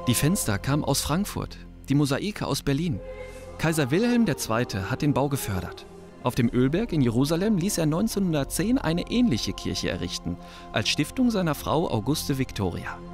Die Fenster kamen aus Frankfurt, die Mosaike aus Berlin. Kaiser Wilhelm II. Hat den Bau gefördert. Auf dem Ölberg in Jerusalem ließ er 1910 eine ähnliche Kirche errichten, als Stiftung seiner Frau Auguste Victoria.